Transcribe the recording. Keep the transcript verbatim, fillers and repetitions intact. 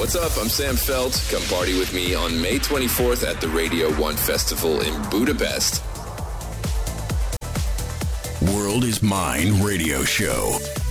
What's up? I'm Sam Felt. Come party with me on May twenty-fourth at the Radio one Festival in Budapest. World is Mine radio show.